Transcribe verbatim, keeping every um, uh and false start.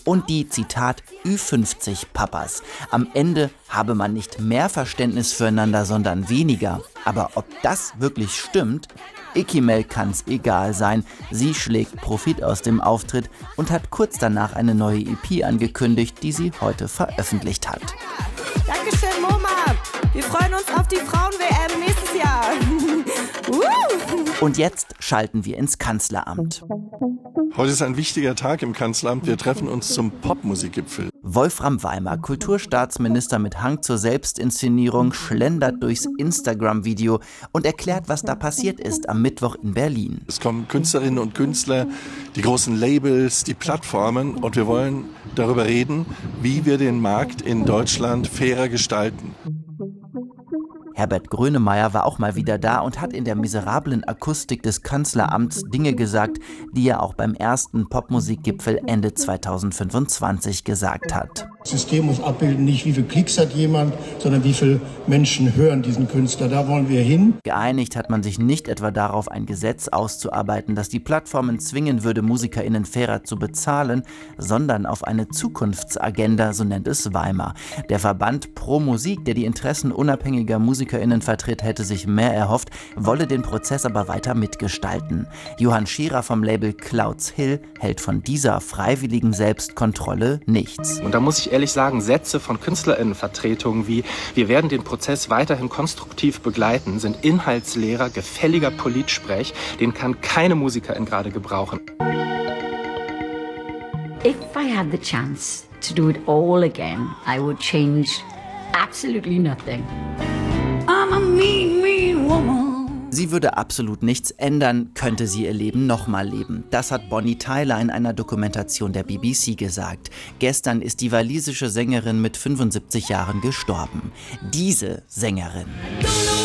und die, Zitat, Ü fünfzig Papas. Am Ende habe man nicht mehr Verständnis füreinander, sondern weniger. Aber ob das wirklich stimmt? Ikimel kann's egal sein. Sie schlägt Profit aus dem Auftritt und hat kurz danach eine neue E P angekündigt, die sie heute veröffentlicht hat. Dankeschön, Moma. Wir freuen uns auf die Frauen-W M nächstes Jahr. Und jetzt schalten wir ins Kanzleramt. Heute ist ein wichtiger Tag im Kanzleramt. Wir treffen uns zum Popmusikgipfel. Wolfram Weimer, Kulturstaatsminister mit Hang zur Selbstinszenierung, schlendert durchs Instagram-Video und erklärt, was da passiert ist am Mittwoch in Berlin. Es kommen Künstlerinnen und Künstler, die großen Labels, die Plattformen, und wir wollen darüber reden, wie wir den Markt in Deutschland fairer gestalten. Herbert Grönemeyer war auch mal wieder da und hat in der miserablen Akustik des Kanzleramts Dinge gesagt, die er auch beim ersten Popmusikgipfel Ende zweitausendfünfundzwanzig gesagt hat. Das System muss abbilden, nicht wie viel Klicks hat jemand, sondern wie viele Menschen hören diesen Künstler. Da wollen wir hin. Geeinigt hat man sich nicht etwa darauf, ein Gesetz auszuarbeiten, das die Plattformen zwingen würde, MusikerInnen fairer zu bezahlen, sondern auf eine Zukunftsagenda, so nennt es Weimer. Der Verband Pro Musik, der die Interessen unabhängiger MusikerInnen vertritt, hätte sich mehr erhofft, wolle den Prozess aber weiter mitgestalten. Johann Scherer vom Label Clouds Hill hält von dieser freiwilligen Selbstkontrolle nichts. Und da muss ich ehrlich sagen, Sätze von KünstlerInnenvertretungen wie „Wir werden den Prozess weiterhin konstruktiv begleiten" sind inhaltsleerer, gefälliger Politsprech, den kann keine Musikerin gerade gebrauchen. If I had the chance to do it all again, I would change absolutely nothing. I'm a mean, mean woman. Sie würde absolut nichts ändern, könnte sie ihr Leben nochmal leben. Das hat Bonnie Tyler in einer Dokumentation der B B C gesagt. Gestern ist die walisische Sängerin mit fünfundsiebzig Jahren gestorben. Diese Sängerin